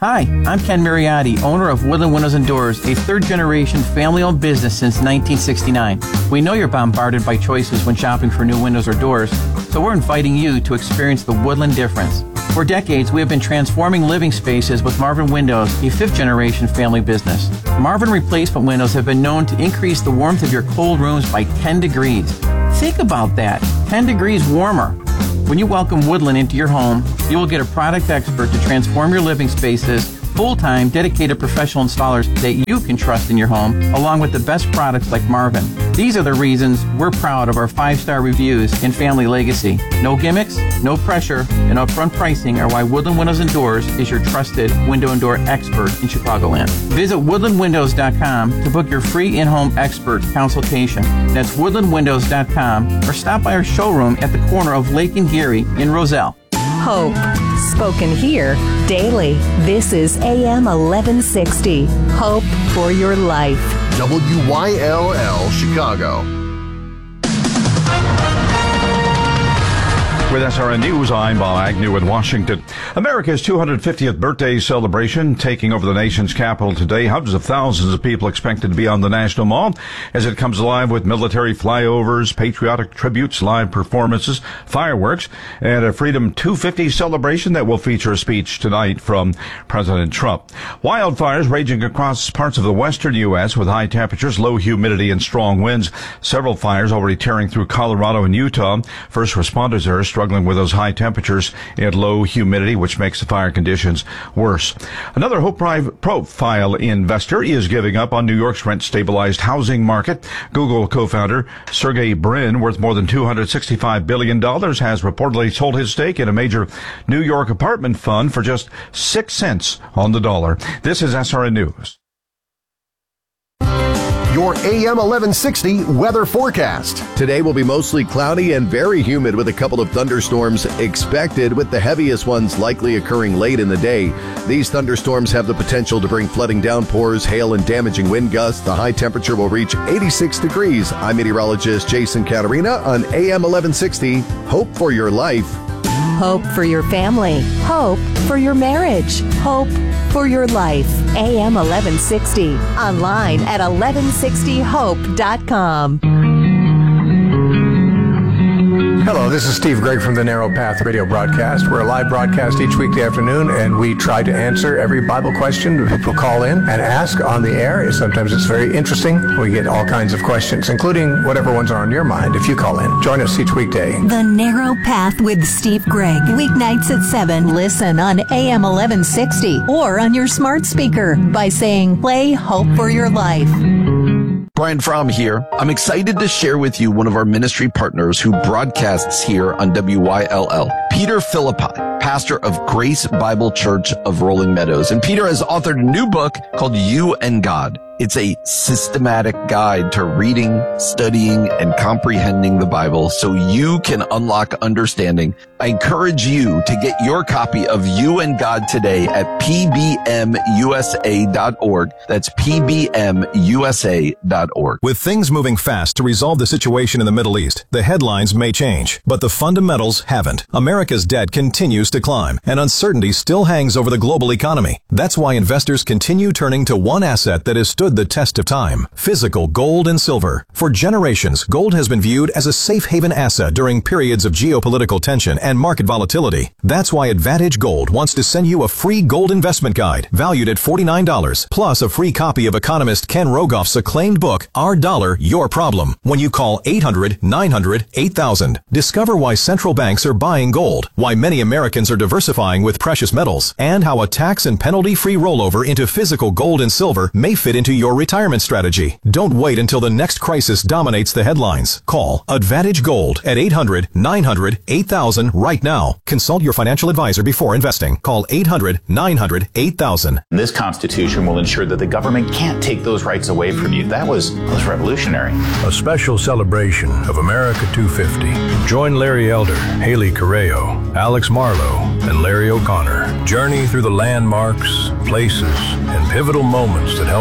[SPEAKER 20] Hi, I'm Ken Mariotti, owner of Woodland Windows and Doors, a third-generation family-owned business since nineteen sixty-nine. We know you're bombarded by choices when shopping for new windows or doors, so we're inviting you to experience the Woodland difference. For decades, we have been transforming living spaces with Marvin Windows, a fifth-generation family business. Marvin replacement windows have been known to increase the warmth of your cold rooms by ten degrees. Think about that, ten degrees warmer. When you welcome Woodland into your home, you will get a product expert to transform your living spaces, full-time, dedicated professional installers that you can trust in your home, along with the best products like Marvin. These are the reasons we're proud of our five-star reviews and family legacy. No gimmicks, no pressure, and upfront pricing are why Woodland Windows and Doors is your trusted window and door expert in Chicagoland. Visit woodland windows dot com to book your free in-home expert consultation. That's woodland windows dot com, or stop by our showroom at the corner of Lake and Geary in Roselle.
[SPEAKER 8] Hope, spoken here daily. This is A M eleven sixty. Hope for your life.
[SPEAKER 21] W Y L L Chicago.
[SPEAKER 22] With S R N News, I'm Bob Agnew in Washington. America's two hundred fiftieth birthday celebration taking over the nation's capital today. Hundreds of thousands of people expected to be on the National Mall as it comes alive with military flyovers, patriotic tributes, live performances, fireworks, and a Freedom two fifty celebration that will feature a speech tonight from President Trump. Wildfires raging across parts of the western U S with high temperatures, low humidity, and strong winds. Several fires already tearing through Colorado and Utah. First responders are struggling with those high temperatures and low humidity, which makes the fire conditions worse. Another Hope Profile investor is giving up on New York's rent-stabilized housing market. Google co-founder Sergey Brin, worth more than two hundred sixty-five billion dollars, has reportedly sold his stake in a major New York apartment fund for just six cents on the dollar. This is S R N News.
[SPEAKER 21] Your A M eleven sixty weather forecast.
[SPEAKER 23] Today will be mostly cloudy and very humid with a couple of thunderstorms expected, with the heaviest ones likely occurring late in the day. These thunderstorms have the potential to bring flooding downpours, hail, and damaging wind gusts. The high temperature will reach eighty-six degrees. I'm meteorologist Jason Caterina on A M eleven sixty. Hope for your life.
[SPEAKER 8] Hope for your family. Hope for your marriage. Hope for your life. A M eleven sixty. Online at eleven sixty hope dot com.
[SPEAKER 24] Hello, this is Steve Gregg from the Narrow Path radio broadcast. We're a live broadcast each weekday afternoon, and we try to answer every Bible question people call in and ask on the air. Sometimes it's very interesting. We get all kinds of questions, including whatever ones are on your mind if you call in. Join us each weekday.
[SPEAKER 8] The Narrow Path with Steve Gregg. Weeknights at seven. Listen on A M eleven sixty or on your smart speaker by saying, play Hope for Your Life.
[SPEAKER 25] Brian Fromm here. I'm excited to share with you one of our ministry partners who broadcasts here on W Y L L, Peter Philippi, pastor of Grace Bible Church of Rolling Meadows. And Peter has authored a new book called You and God. It's a systematic guide to reading, studying, and comprehending the Bible so you can unlock understanding. I encourage you to get your copy of You and God today at P B M U S A dot org. That's P B M U S A dot org.
[SPEAKER 26] With things moving fast to resolve the situation in the Middle East, the headlines may change, but the fundamentals haven't. America's debt continues to climb, and uncertainty still hangs over the global economy. That's why investors continue turning to one asset that has stood the test of time: physical gold and silver. For generations, gold has been viewed as a safe haven asset during periods of geopolitical tension and market volatility. That's why Advantage Gold wants to send you a free gold investment guide valued at forty-nine dollars, plus a free copy of economist Ken Rogoff's acclaimed book, Our Dollar, Your Problem, when you call eight hundred, nine hundred, eight thousand. Discover why central banks are buying gold, why many Americans are diversifying with precious metals, and how a tax and penalty-free rollover into physical gold and silver may fit into your retirement strategy. Don't wait until the next crisis dominates the headlines. Call Advantage Gold at eight hundred, nine hundred, eight thousand right now. Consult your financial advisor before investing. Call eight hundred, nine hundred, eight thousand.
[SPEAKER 27] This Constitution will ensure that the government can't take those rights away from you. That was, that was revolutionary.
[SPEAKER 28] A special celebration of America two fifty. Join Larry Elder, Haley Correo, Alex Marlowe, and Larry O'Connor. Journey through the landmarks, places, and pivotal moments that help define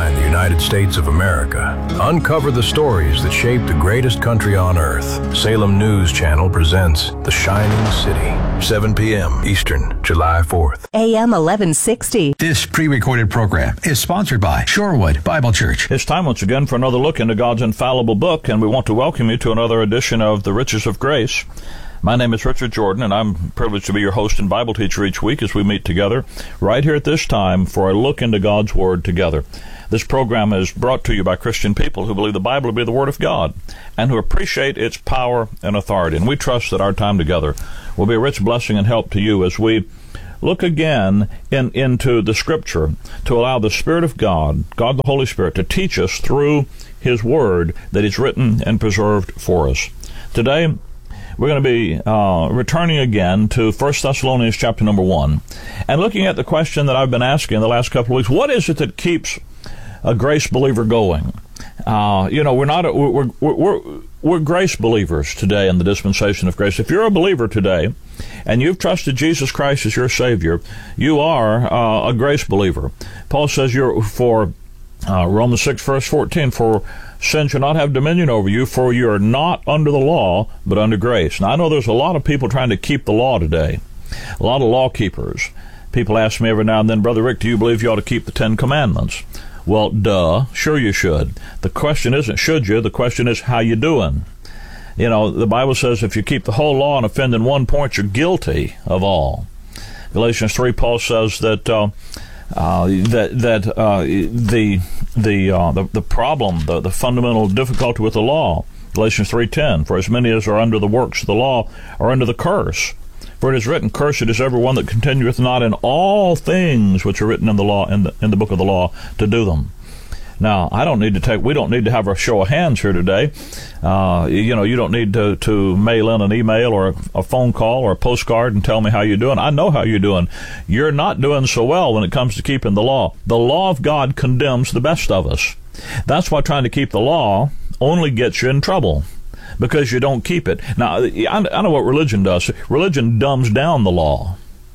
[SPEAKER 28] redefine the United States of America. Uncover the stories that shaped the greatest country on earth. Salem News Channel presents The Shining City, seven p.m. Eastern, July fourth.
[SPEAKER 8] A M eleven sixty.
[SPEAKER 1] This pre-recorded program is sponsored by Shorewood Bible Church.
[SPEAKER 2] It's time once again for another look into God's infallible book, and we want to welcome you to another edition of The Riches of Grace. My name is Richard Jordan, and I'm privileged to be your host and Bible teacher each week as we meet together right here at this time for a look into God's Word together. This program is brought to you by Christian people who believe the Bible to be the Word of God and who appreciate its power and authority. And we trust that our time together will be a rich blessing and help to you as we look again in, into the Scripture to allow the Spirit of God, God the Holy Spirit, to teach us through His Word that is written and preserved for us. Today, we're going to be uh, returning again to First Thessalonians chapter number one and looking at the question that I've been asking the last couple of weeks. What is it that keeps a grace believer going? Uh, you know, we're not a, we're, we're we're we're grace believers today in the dispensation of grace. If you're a believer today and you've trusted Jesus Christ as your Savior, you are uh, a grace believer. Paul says you're for uh, Romans six verse fourteen, for sin shall not have dominion over you, for you are not under the law, but under grace. Now, I know there's a lot of people trying to keep the law today, a lot of law keepers. People ask me every now and then, Brother Rick, do you believe you ought to keep the Ten Commandments? Well, duh, sure you should. The question isn't should you, the question is how you doing. You know, the Bible says if you keep the whole law and offend in one point, you're guilty of all. Galatians three, Paul says that uh, uh, that that uh, the the, uh, the the problem, the, the fundamental difficulty with the law, Galatians three ten, for as many as are under the works of the law are under the curse. For it is written, cursed is every one that continueth not in all things which are written in the law, in the, in the book of the law, to do them. Now, I don't need to take, we don't need to have a show of hands here today. Uh, you know, you don't need to, to mail in an email or a, a phone call or a postcard and tell me how you're doing. I know how you're doing. You're not doing so well when it comes to keeping the law. The law of God condemns the best of us. That's why trying to keep the law only gets you in trouble, because you don't keep it. Now, I know what religion does. Religion dumbs down the law.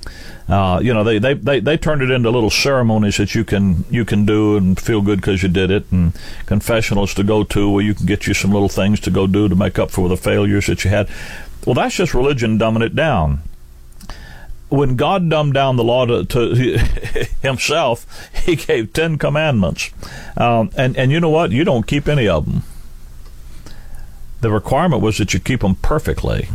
[SPEAKER 2] Uh, you know, they, they, they, they turned it into little ceremonies that you can you can do and feel good because you did it, and confessionals to go to where you can get you some little things to go do to make up for the failures that you had. Well, that's just religion dumbing it down. When God dumbed down the law to, to himself, he gave Ten Commandments. Um, and, and you know what? You don't keep any of them. The requirement was that you keep them perfectly.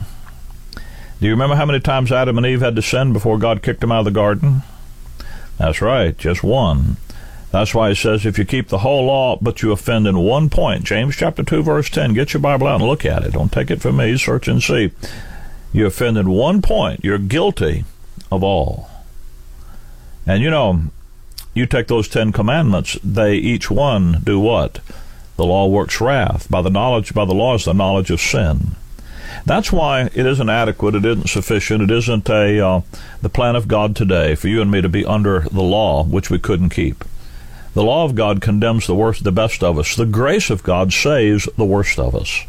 [SPEAKER 2] Do you remember how many times Adam and Eve had to sin before God kicked them out of the garden? That's right, just one. That's why it says if you keep the whole law, but you offend in one point. James chapter two, verse ten. Get your Bible out and look at it. Don't take it from me. Search and see. You offend in one point, you're guilty of all. And you know, you take those Ten Commandments, they each one do what? The law works wrath. By the knowledge, by the law is the knowledge of sin. That's why it isn't adequate, it isn't sufficient, it isn't a uh, the plan of God today for you and me to be under the law, which we couldn't keep. The law of God condemns the worst, the best of us. The grace of God saves the worst of us.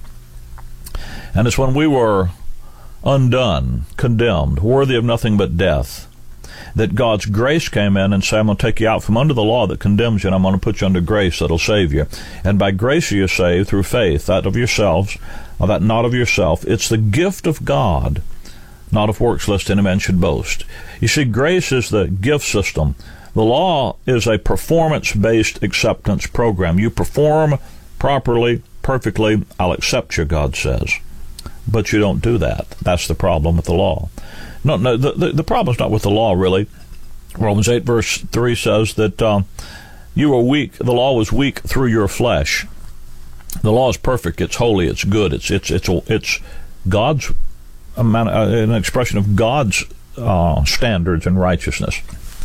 [SPEAKER 2] And it's when we were undone, condemned, worthy of nothing but death, that God's grace came in and said, I'm going to take you out from under the law that condemns you, and I'm going to put you under grace that'll save you. And by grace you're saved through faith, that of yourselves, or that not of yourself. It's the gift of God, not of works, lest any man should boast. You see, grace is the gift system. The law is a performance-based acceptance program. You perform properly, perfectly, I'll accept you, God says. But you don't do that. That's the problem with the law. No, no. The, the, the problem's not with the law, really. Romans eight, verse three says that uh, you were weak. The law was weak through your flesh. The law is perfect. It's holy. It's good. It's it's it's it's God's amount, uh, an expression of God's uh, standards and righteousness.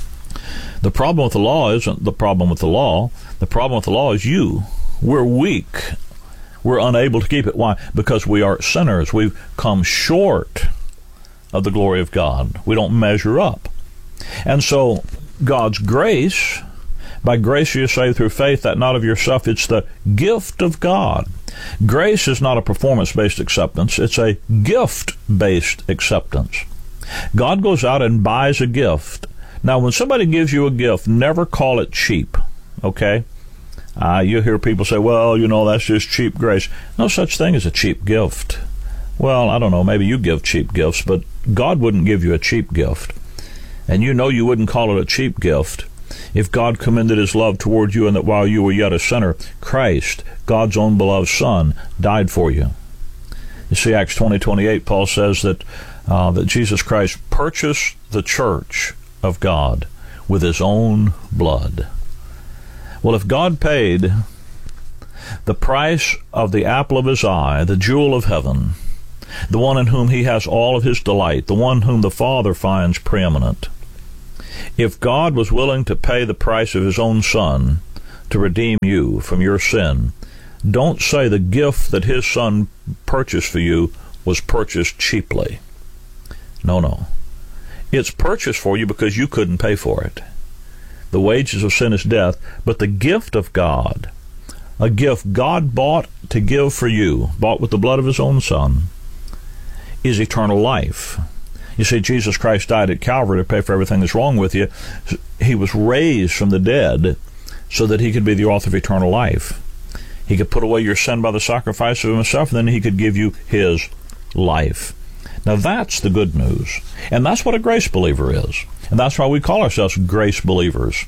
[SPEAKER 2] The problem with the law isn't the problem with the law. The problem with the law is you. We're weak. We're unable to keep it. Why? Because we are sinners. We've come short of the glory of God. We don't measure up. And so God's grace, by grace you are saved through faith, that not of yourself, it's the gift of God. Grace is not a performance-based acceptance. It's a gift-based acceptance. God goes out and buys a gift. Now, when somebody gives you a gift, never call it cheap, okay? Uh, you hear people say, well, you know, that's just cheap grace. No such thing as a cheap gift. Well, I don't know, maybe you give cheap gifts, but God wouldn't give you a cheap gift. And you know you wouldn't call it a cheap gift if God commended his love toward you, and that while you were yet a sinner, Christ, God's own beloved Son, died for you. You see, Acts twenty twenty-eight, Paul says that uh, that Jesus Christ purchased the church of God with his own blood. Well, if God paid the price of the apple of his eye, the jewel of heaven, the one in whom he has all of his delight, the one whom the Father finds preeminent, if God was willing to pay the price of his own Son to redeem you from your sin, don't say the gift that his Son purchased for you was purchased cheaply. No, no. It's purchased for you because you couldn't pay for it. The wages of sin is death, but the gift of God, a gift God bought to give for you, bought with the blood of his own Son, is eternal life. You see, Jesus Christ died at Calvary to pay for everything that's wrong with you. He was raised from the dead so that he could be the author of eternal life. He could put away your sin by the sacrifice of himself, and then he could give you his life. Now that's the good news. And that's what a grace believer is. And that's why we call ourselves grace believers.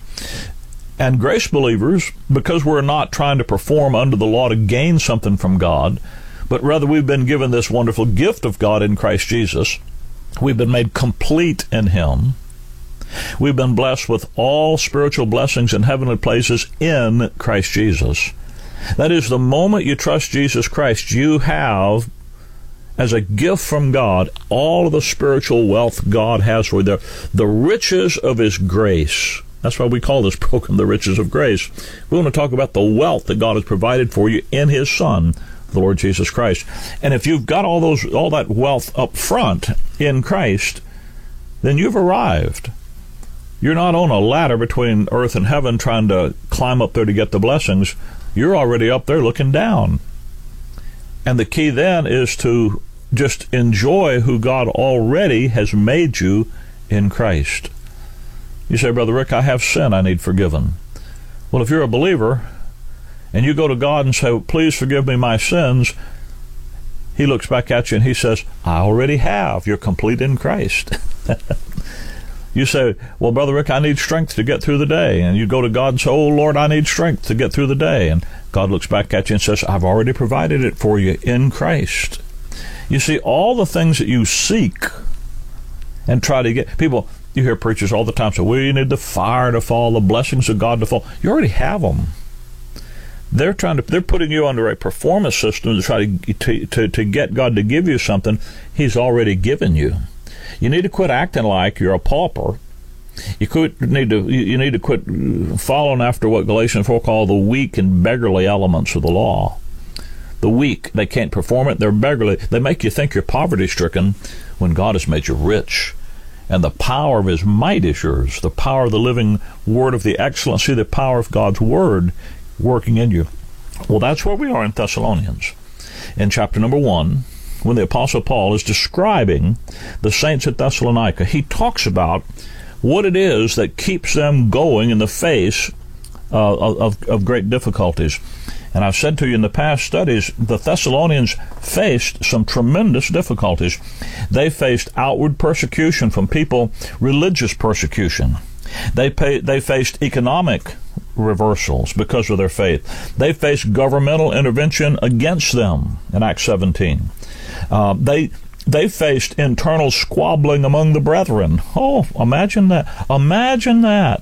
[SPEAKER 2] And grace believers, because we're not trying to perform under the law to gain something from God, but rather we've been given this wonderful gift of God in Christ Jesus. We've been made complete in him. We've been blessed with all spiritual blessings in heavenly places in Christ Jesus. That is, the moment you trust Jesus Christ, you have, as a gift from God, all of the spiritual wealth God has for you, the, the riches of his grace. That's why we call this program the riches of grace. We want to talk about the wealth that God has provided for you in his Son, the Lord Jesus Christ. And if you've got all those, all that wealth up front in Christ, then you've arrived. You're not on a ladder between earth and heaven trying to climb up there to get the blessings. You're already up there looking down. And the key then is to just enjoy who God already has made you in Christ. You say, Brother Rick, I have sin I need forgiven. Well, if you're a believer and you go to God and say, please forgive me my sins, he looks back at you and he says, I already have. You're complete in Christ. You say, well, Brother Rick, I need strength to get through the day. And you go to God and say, oh, Lord, I need strength to get through the day. And God looks back at you and says, I've already provided it for you in Christ. You see, all the things that you seek and try to get, people, you hear preachers all the time say, we need the fire to fall, the blessings of God to fall. You already have them. They're trying to, they're putting you under a performance system to try to, to, to, to get God to give you something he's already given you. You need to quit acting like you're a pauper. You could need to you need to quit following after what Galatians four call the weak and beggarly elements of the law. The weak, they can't perform it, they're beggarly. They make you think you're poverty-stricken when God has made you rich. And the power of his might is yours. The power of the living word of the excellency, the power of God's word working in you. Well, that's where we are in Thessalonians. In chapter number one, when the Apostle Paul is describing the saints at Thessalonica, he talks about what it is that keeps them going in the face uh, of, of great difficulties. And I've said to you in the past studies, the Thessalonians faced some tremendous difficulties. They faced outward persecution from people, religious persecution. They, pay, they faced economic reversals because of their faith. They faced governmental intervention against them in Acts seventeen. Uh, they they faced internal squabbling among the brethren. Oh, imagine that. Imagine that.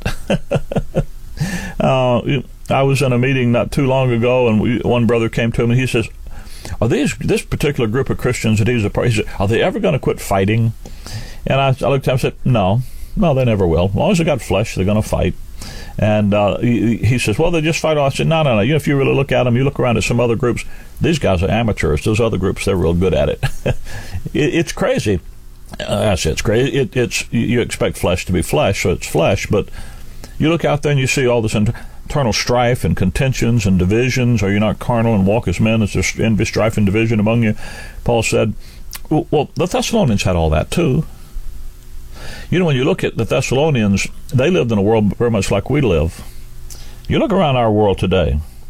[SPEAKER 2] uh, I was in a meeting not too long ago, and we, one brother came to me, and he says, are these this particular group of Christians that he's a part, he said, are they ever going to quit fighting? And I, I looked at him and said, no, no, they never will. As long as they got flesh, they're going to fight. And uh, he, he says, well, they just fight. I said, no, no, no. You know, if you really look at them, you look around at some other groups, these guys are amateurs. Those other groups, they're real good at it. it it's crazy. Uh, I said, it's crazy. It, it's you expect flesh to be flesh, so it's flesh. But you look out there and you see all this internal strife and contentions and divisions. Are you not carnal and walk as men? Is there envy, strife, and division among you? Paul said, well, well, the Thessalonians had all that too. You know, when you look at the Thessalonians, they lived in a world very much like we live. You look around our world today,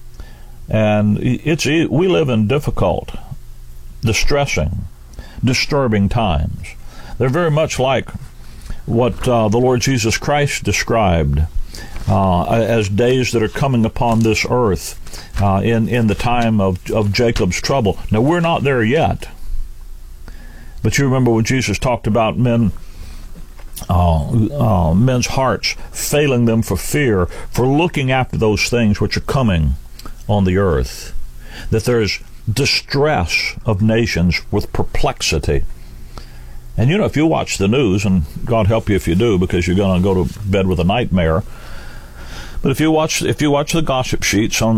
[SPEAKER 2] And it's we live in difficult, distressing, disturbing times. They're very much like what uh, the Lord Jesus Christ described uh, as days that are coming upon this earth uh, in, in the time of, of Jacob's trouble. Now, we're not there yet. But you remember when Jesus talked about men, uh, uh, men's hearts failing them for fear, for looking after those things which are coming on the earth, that there's distress of nations with perplexity. And you know, if you watch the news, and God help you if you do, because you're going to go to bed with a nightmare, but if you watch if you watch the gossip sheets on